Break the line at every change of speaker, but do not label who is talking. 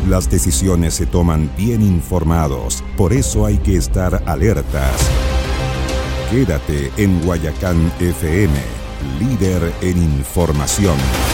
Las decisiones se toman bien informados, por eso hay que estar alertas. Quédate en Guayacán FM, líder en información.